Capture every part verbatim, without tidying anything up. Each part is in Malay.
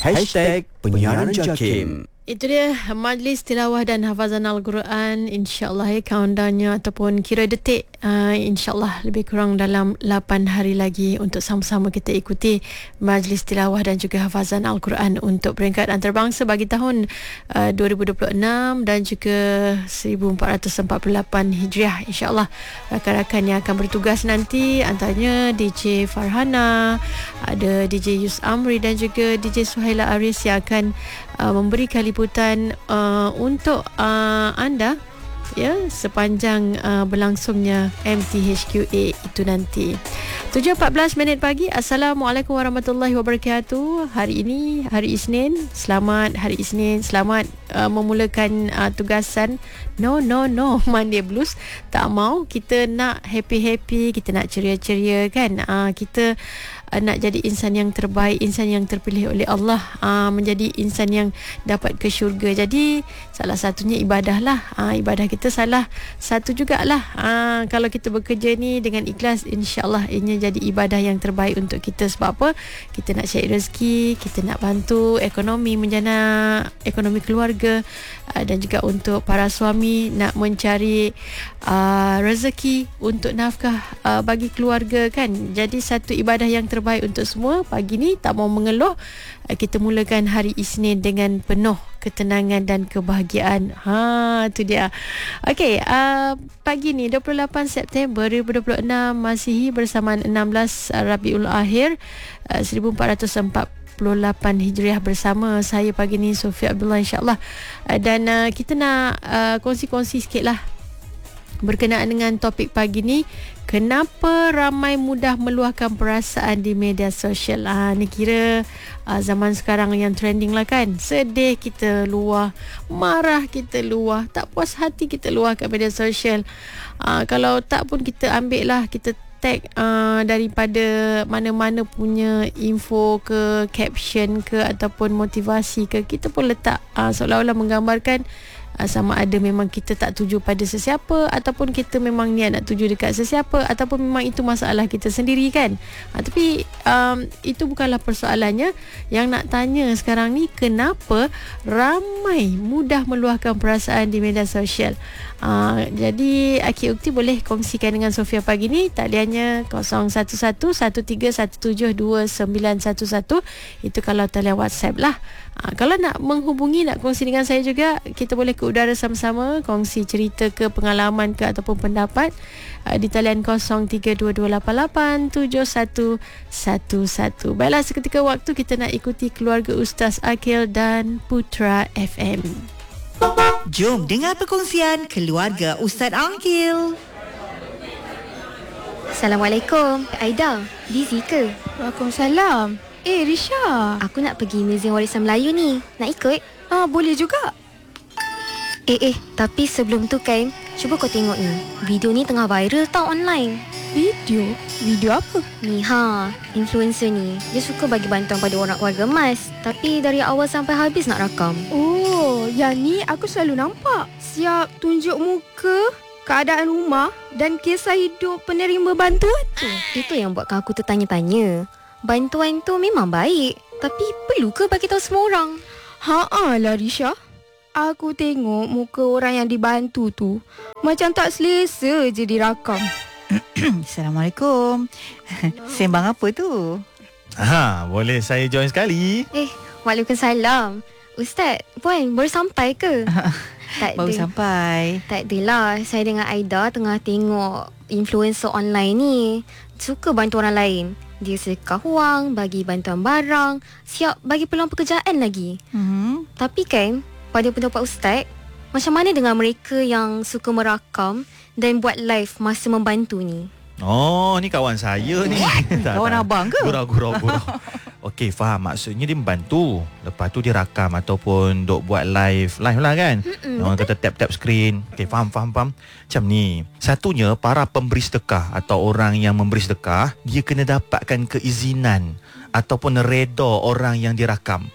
Hashtag Penyiaran Jakim. Itu dia Majlis Tilawah dan Hafazan Al-Quran. InsyaAllah ya, countdownnya ataupun kira detik uh, InsyaAllah lebih kurang dalam lapan hari lagi untuk sama-sama kita ikuti Majlis Tilawah dan juga Hafazan Al-Quran untuk peringkat antarabangsa bagi tahun uh, dua ribu dua puluh enam dan juga seribu empat ratus empat puluh lapan Hijriah. InsyaAllah rakan-rakan yang akan bertugas nanti antaranya D J Farhana, ada D J Yus Amri dan juga D J Suhaila Aris yang akan uh, memberikan liputan uh, untuk uh, anda ya sepanjang uh, berlangsungnya M T H Q A itu nanti. tujuh empat belas minit pagi. Assalamualaikum warahmatullahi wabarakatuh. Hari ini hari Isnin. Selamat hari Isnin. Selamat uh, memulakan uh, tugasan. No no no Monday Blues. Tak mau. Kita nak happy-happy, kita nak ceria-ceria kan. Uh, kita uh, nak jadi insan yang terbaik, insan yang terpilih oleh Allah, uh, menjadi insan yang dapat ke syurga. Jadi salah satunya ibadah lah. Uh, ibadah kita salah satu jugalah. Uh, kalau kita bekerja ni dengan ikhlas, insya-Allah ini jadi ibadah yang terbaik untuk kita. Sebab apa? Kita nak cari rezeki, kita nak bantu ekonomi, menjana ekonomi keluarga, uh, dan juga untuk para suami nak mencari uh, rezeki untuk nafkah uh, bagi keluarga kan. Jadi satu ibadah yang terbaik untuk semua. Pagi ni tak mau mengeluh, uh, kita mulakan hari Isnin dengan penuh ketenangan dan kebahagiaan. Ha, tu dia. Okey, uh, pagi ni dua puluh lapan September dua ribu dua puluh enam Masihi bersamaan enam belas Rabiul Akhir uh, seribu empat ratus empat puluh lapan Hijriah bersama saya pagi ni Sofia Abdullah insya-Allah. Uh, dan uh, kita nak uh, kongsi-kongsi sikitlah berkenaan dengan topik pagi ni. Kenapa ramai mudah meluahkan perasaan di media sosial? Ah, ni kira ah, zaman sekarang yang trending lah kan. Sedih kita luah, marah kita luah, tak puas hati kita luah kat media sosial. Ah, kalau tak pun kita ambil lah, kita tag uh, daripada mana-mana punya info ke, caption ke, ataupun motivasi ke, kita pun letak uh, seolah-olah menggambarkan uh, sama ada memang kita tak tuju pada sesiapa, ataupun kita memang niat nak tuju dekat sesiapa, ataupun memang itu masalah kita sendiri kan. uh, Tapi um, itu bukanlah persoalannya. Yang nak tanya sekarang ni, kenapa ramai mudah meluahkan perasaan di media sosial? Uh, jadi Aki Ukti boleh kongsikan dengan Sofia pagi ni. Taliannya kosong satu satu satu tiga satu tujuh dua sembilan satu satu. Itu kalau talian WhatsApp lah. uh, Kalau nak menghubungi, nak kongsi dengan saya juga, kita boleh ke udara sama-sama, kongsi cerita ke, pengalaman ke, ataupun pendapat uh, di talian kosong tiga dua dua lapan lapan tujuh satu satu satu. Baiklah, seketika waktu kita nak ikuti Keluarga Ustaz Akil dan Putra F M. Jom dengar perkongsian Keluarga Ustaz Akil. Assalamualaikum, Aida. Busy ke? Waalaikumsalam. Eh, Risha. Aku nak pergi Muzium Warisan Melayu ni. Nak ikut? Ah, boleh juga. Eh, eh, tapi sebelum tu kan, cuba kau tengok ni. Video ni tengah viral tau online. Video? Video apa? Ni ha, influencer ni. Dia suka bagi bantuan pada orang keluarga emas. Tapi dari awal sampai habis nak rakam. Oh, yang ni aku selalu nampak. Siap tunjuk muka, keadaan rumah dan kisah hidup penerima bantuan tu. Itu yang buatkan aku tertanya-tanya. Bantuan tu memang baik, tapi perlu ke bagi tahu semua orang? Haa lah Risha. Aku tengok muka orang yang dibantu tu macam tak selesa je dirakam. Assalamualaikum. Sembang apa tu? Ha, boleh saya join sekali? Eh, Waalaikumsalam. Ustaz, Puan baru sampai ke? Tak baru ada. Sampai. Tak adalah. Saya dengan Aida tengah tengok influencer online ni. Suka bantu orang lain. Dia sedekah wang, bagi bantuan barang, siap bagi peluang pekerjaan lagi. Mm-hmm. Tapi kan, pada pendapat Ustaz, macam mana dengan mereka yang suka merakam dan buat live masa membantu ni? Oh, ni kawan saya ni. tak, kawan tak. Abang ke? Gurau, gurau, gurau. Okey, faham. Maksudnya dia membantu. Lepas tu dia rakam ataupun duk buat live. Live lah kan? Mm-mm, orang kata tap-tap screen. Okey, faham, faham, faham. Macam ni. Satunya, para pemberi sedekah atau orang yang memberi sedekah, dia kena dapatkan keizinan ataupun reda orang yang dirakam.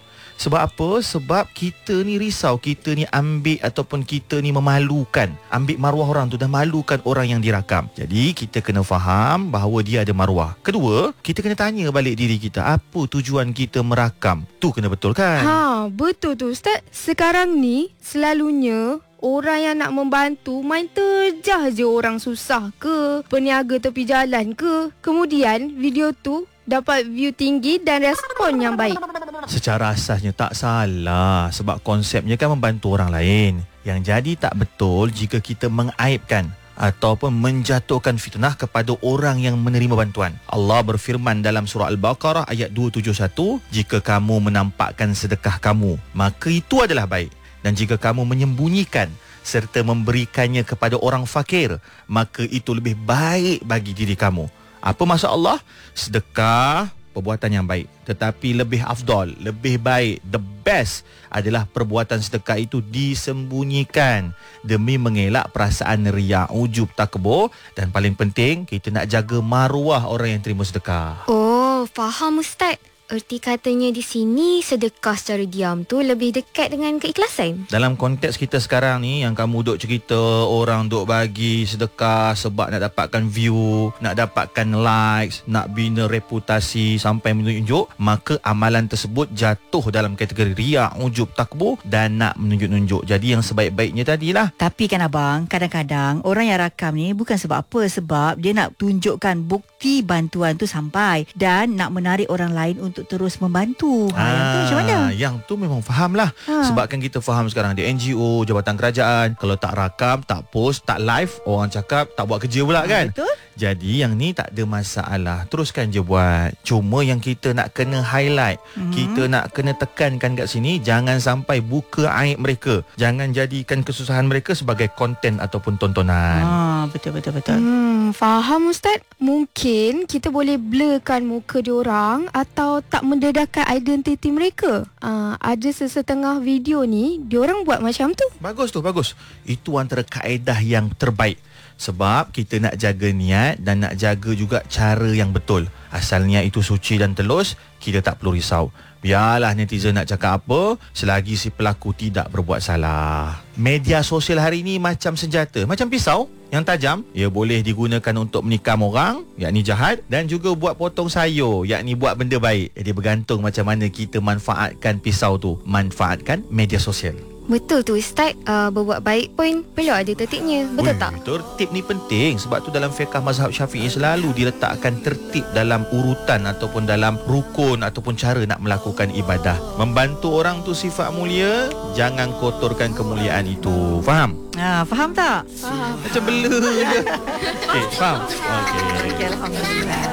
Sebab apa? Sebab kita ni risau, kita ni ambil ataupun kita ni memalukan, ambil maruah orang tu dan malukan orang yang dirakam. Jadi kita kena faham bahawa dia ada maruah. Kedua, kita kena tanya balik diri kita, apa tujuan kita merakam? Tu kena betulkan. Ha, betul tu Ustaz. Sekarang ni selalunya orang yang nak membantu main terjah je orang susah ke, peniaga tepi jalan ke. Kemudian video tu dapat view tinggi dan respon yang baik. Secara asasnya tak salah, sebab konsepnya kan membantu orang lain. Yang jadi tak betul jika kita mengaibkan ataupun menjatuhkan fitnah kepada orang yang menerima bantuan. Allah berfirman dalam surah Al-Baqarah ayat dua tujuh satu, jika kamu menampakkan sedekah kamu, maka itu adalah baik. Dan jika kamu menyembunyikan serta memberikannya kepada orang fakir, maka itu lebih baik bagi diri kamu. Apa maksud Allah? Sedekah perbuatan yang baik, tetapi lebih afdal, lebih baik, the best adalah perbuatan sedekah itu disembunyikan demi mengelak perasaan riak, ujub, takbur, dan paling penting kita nak jaga maruah orang yang terima sedekah. Oh, faham Ustaz. Erti katanya di sini sedekah secara diam tu lebih dekat dengan keikhlasan. Dalam konteks kita sekarang ni, yang kamu duk cerita orang duk bagi sedekah sebab nak dapatkan view, nak dapatkan likes, nak bina reputasi sampai menunjuk, maka amalan tersebut jatuh dalam kategori riak, ujub, takbur dan nak menunjuk-nunjuk. Jadi yang sebaik-baiknya tadilah. Tapi kan abang, kadang-kadang orang yang rakam ni bukan sebab apa, sebab dia nak tunjukkan bukti bantuan tu sampai dan nak menarik orang lain untuk terus membantu. Ha, yang tu macam mana? Yang tu memang faham lah. Ha. Sebab kan kita faham sekarang dia N G O, jabatan kerajaan, kalau tak rakam, tak post, tak live, orang cakap tak buat kerja pula kan. Ha, betul. Jadi yang ni tak ada masalah, teruskan je buat. Cuma yang kita nak kena highlight, hmm. kita nak kena tekankan kat sini, jangan sampai buka aib mereka, jangan jadikan kesusahan mereka sebagai konten ataupun tontonan. Ah, betul betul betul. Hmm, faham Ustaz. Mungkin kita boleh blurkan muka diorang atau tak mendedahkan identiti mereka. Uh, ada sesetengah video ni diorang buat macam tu. Bagus tu, bagus. Itu antara kaedah yang terbaik. Sebab kita nak jaga niat dan nak jaga juga cara yang betul. Asal niat itu suci dan telus, kita tak perlu risau. Biarlah netizen nak cakap apa, selagi si pelaku tidak berbuat salah. Media sosial hari ini macam senjata, macam pisau yang tajam. Ia boleh digunakan untuk menikam orang, yakni jahat, dan juga buat potong sayur, yakni buat benda baik. Jadi bergantung macam mana kita manfaatkan pisau tu, manfaatkan media sosial. Betul tu Ustaz. uh, Berbuat baik pun perlu ada tertibnya. Betul Ui, tak? Tertib ni penting. Sebab tu dalam fiqh mazhab Syafi'i selalu diletakkan tertib dalam urutan ataupun dalam rukun ataupun cara nak melakukan ibadah. Membantu orang tu sifat mulia, jangan kotorkan kemuliaan itu. Faham? Ha, faham tak? Faham. Macam bela je. Okay, faham? Okay. Okay, alhamdulillah.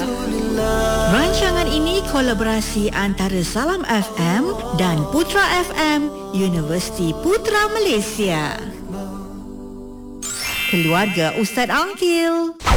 Rancangan ini kolaborasi antara Salam F M dan Putra F M, Universiti Putra Malaysia. Keluarga Ustaz Angkil.